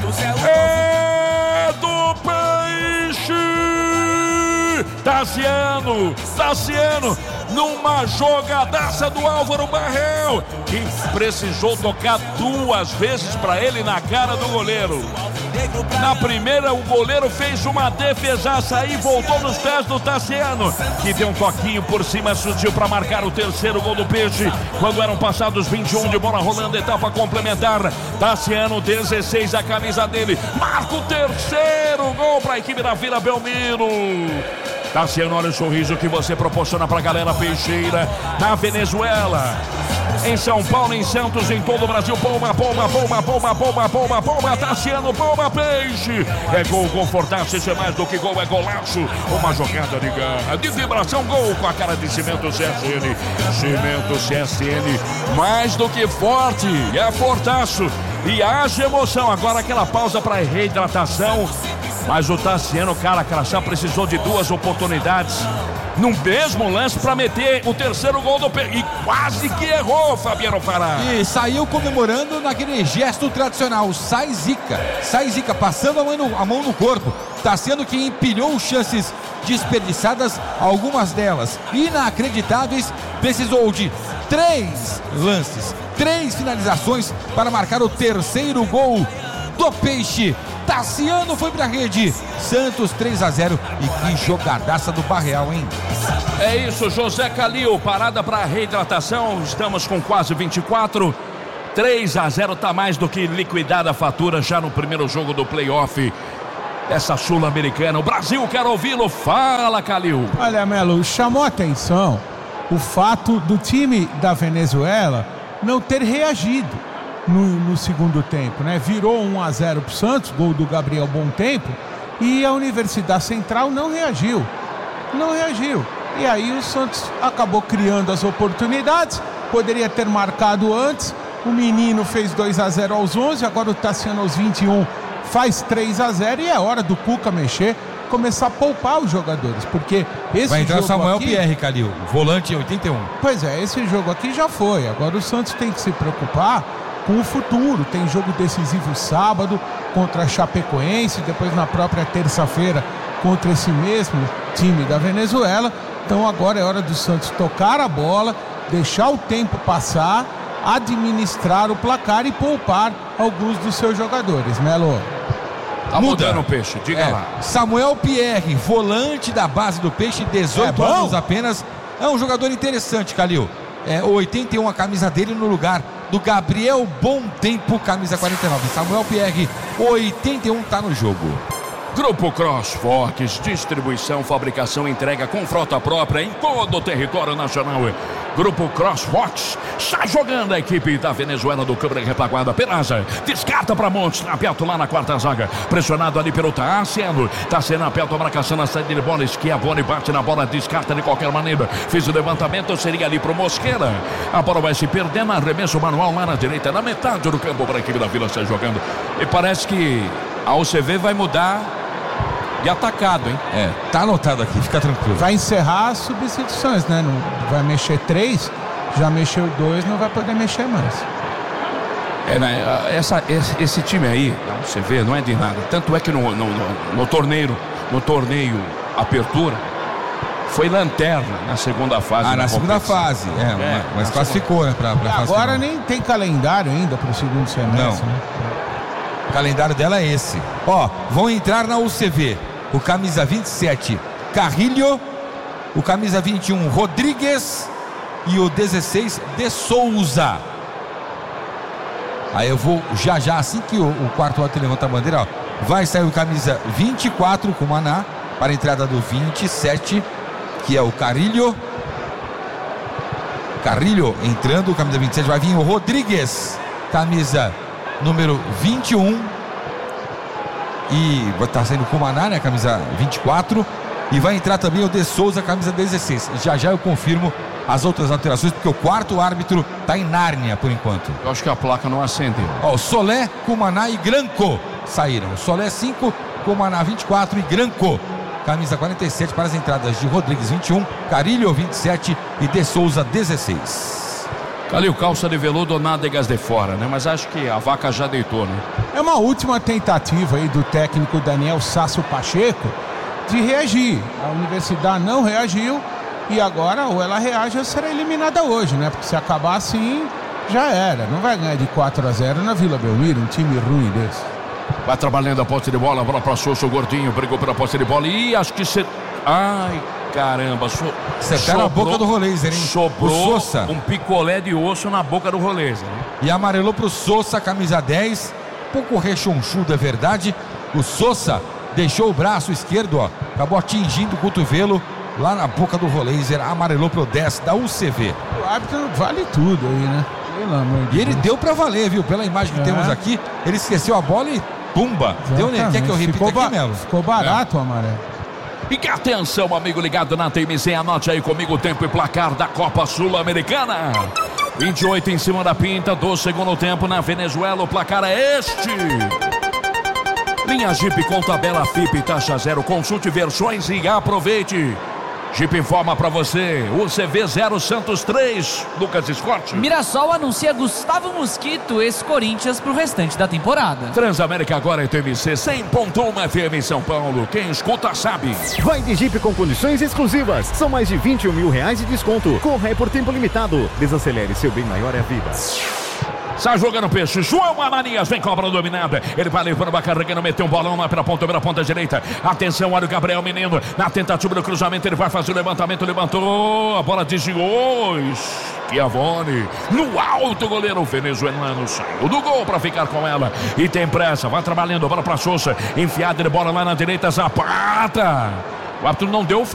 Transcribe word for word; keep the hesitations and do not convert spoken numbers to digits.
É do Peixe! Tassiano, Tassiano, numa jogadaça do Álvaro Barrel, que precisou tocar duas vezes para ele na cara do goleiro. Na primeira, o goleiro fez uma defesaça aí, voltou nos pés do Tassiano, que deu um toquinho por cima, sutil para marcar o terceiro gol do Peixe, quando eram passados vinte e um de bola rolando, etapa complementar. Tassiano, dezesseis, a camisa dele, marca o terceiro gol para a equipe da Vila Belmiro. Tassiano, olha o sorriso que você proporciona pra galera peixeira na Venezuela, em São Paulo, em Santos, em todo o Brasil. Palma, palma, palma, palma, palma, palma, palma, Tassiano, palma, Peixe. É gol, confortável, isso é mais do que gol, é golaço. Uma jogada de garra, de vibração, gol com a cara de Cimento C S N. Cimento C S N, mais do que forte, é fortaço. E haja emoção, agora aquela pausa para reidratação. Mas o Tassiano, cara, Crachá precisou de duas oportunidades no mesmo lance para meter o terceiro gol do Peixe. E quase que errou, Fabiano Fará. E saiu comemorando naquele gesto tradicional. Sai zica, sai zica, passando a mão no, a mão no corpo. Tassiano que empilhou chances desperdiçadas, algumas delas inacreditáveis. Precisou de três lances, três finalizações para marcar o terceiro gol do Peixe. Tassiano foi pra rede. Santos três a zero. E que jogadaça do Barreal, hein? É isso, José Calil, parada para reidratação. Estamos com quase vinte e quatro. três a zero, tá mais do que liquidada a fatura já no primeiro jogo do playoff dessa Sul-Americana. O Brasil quer ouvi-lo. Fala, Calil. Olha, Melo, chamou a atenção o fato do time da Venezuela não ter reagido No, no segundo tempo, né? Virou um a zero pro Santos, gol do Gabriel Bom Tempo, e a Universidade Central não reagiu, não reagiu. E aí o Santos acabou criando as oportunidades, poderia ter marcado antes. O menino fez dois a zero aos onze, agora o Tassiano aos vinte e um faz três a zero, e é hora do Cuca mexer, começar a poupar os jogadores, porque esse vai entrar jogo Samuel aqui... Pierre, Calil, volante oitenta e um. Pois é, esse jogo aqui já foi, agora o Santos tem que se preocupar com o futuro. Tem jogo decisivo sábado contra a Chapecoense, depois na própria terça-feira contra esse mesmo time da Venezuela. Então agora é hora do Santos tocar a bola, deixar o tempo passar, administrar o placar e poupar alguns dos seus jogadores. Melo, tá mudando o Peixe, diga é, lá. Samuel Pierre, volante da base do Peixe, dezoito é anos apenas. É um jogador interessante, Calil. É oitenta e um a camisa dele no lugar do Gabriel Bom Tempo, camisa quarenta e nove. Samuel Pierre, oitenta e um, tá no jogo. Grupo CrossFox, distribuição, fabricação e entrega com frota própria em todo o território nacional. Grupo CrossFox, está jogando a equipe da Venezuela do Câmara Repaguada. Peraza, descarta para Montes, aperto lá na quarta zaga, pressionado ali pelo Tassiano. Tassiano aperta a marcação na saída de bola, Schiavone bate na bola, descarta de qualquer maneira. Fez o levantamento, seria ali pro Mosqueira. A bola vai se perdendo, arremesso manual lá na direita, na metade do campo para a equipe da Vila está jogando. E parece que a U C V vai mudar de atacado, hein? É, tá anotado aqui, fica tranquilo. vai encerrar as substituições, né? Não vai mexer três, já mexeu dois, não vai poder mexer mais. É, né? Essa, esse, esse time aí, você vê, não é de nada. Tanto é que no, no, no, no torneio, no torneio Apertura, foi lanterna na segunda fase. Ah, na segunda fase, é, é mas classificou, né? Pra, pra fase agora final. Nem tem calendário ainda pro segundo semestre, não. Né? O calendário dela é esse. Ó, vão entrar na U C V o camisa vinte e sete, Carrilho, o camisa vinte e um, Rodrigues, e o dezesseis, De Souza. Aí eu vou já já, assim que o, o quarto alto levanta a bandeira, ó, vai sair o camisa vinte e quatro com Maná para a entrada do vinte e sete, que é o Carrilho. Carrilho entrando, camisa vinte e sete, vai vir o Rodrigues, camisa número vinte e um, e vai estar saindo com o Maná, né, camisa vinte e quatro, e vai entrar também o De Souza, camisa dezesseis. Já já eu confirmo as outras alterações, porque o quarto árbitro está em Nárnia por enquanto. Eu acho que a placa não acendeu. Ó, Solé, Cumaná e Granco saíram. Solé cinco, Cumaná vinte e quatro e Granco, camisa quarenta e sete, para as entradas de Rodrigues vinte e um, Carilho vinte e sete e De Souza dezesseis. Calil, calça de veludo, nádegas de fora, né? Mas acho que a vaca já deitou, né? É uma última tentativa aí do técnico Daniel Sasso Pacheco de reagir. A Universidade não reagiu e agora ou ela reage ou será eliminada hoje, né? Porque se acabar assim, já era. Não vai ganhar de quatro a zero na Vila Belmiro, um time ruim desse. Vai trabalhando a posse de bola, bola para Sousa, o gordinho brigou pela posse de bola e acho que você... Ai, caramba, so... Você tá na boca do Roleiser, hein? Sobrou um picolé de osso na boca do Roleiser, hein? E amarelou pro Sousa, camisa dez, pouco rechonchudo, é verdade. O Sousa deixou o braço esquerdo, ó, acabou atingindo o cotovelo lá na boca do Roleiser, amarelou pro dez da U C V. O árbitro vale tudo aí, né? Pelo amor de E ele Deus. deu pra valer, viu? Pela imagem que É. temos aqui, ele esqueceu a bola e pumba. Deu, né? Quer que eu repita ficou aqui, ba- Melo? Ficou barato o amarelo. E atenção, amigo ligado na T M C, anote aí comigo o tempo e placar da Copa Sul-Americana. vinte e oito em cima da pinta do segundo tempo na Venezuela, o placar é este. Linha Jeep com tabela F I P e taxa zero, consulte versões e aproveite. Jeep informa pra você, U C V zero Santos três, Lucas Scott. Mirassol anuncia Gustavo Mosquito, ex-Corinthians, pro restante da temporada. Transamérica agora é T M C cem ponto um F M em São Paulo. Quem escuta sabe. Vai de Jeep com condições exclusivas. São mais de vinte e um mil reais de desconto. Corra é por tempo limitado. Desacelere, seu bem maior é a vida. Sai jogando peixe, João Ananias vem cobra dominada, ele vai levando uma carregando, meteu um bolão lá pela ponta, pela ponta direita, atenção, olha o Gabriel Menino, na tentativa do cruzamento, ele vai fazer o levantamento, levantou, a bola desviou, Schiavone, no alto, o goleiro venezuelano saiu do gol para ficar com ela, e tem pressa, vai trabalhando, bola para Sousa, enfiada de bola lá na direita, Zapata, o árbitro não deu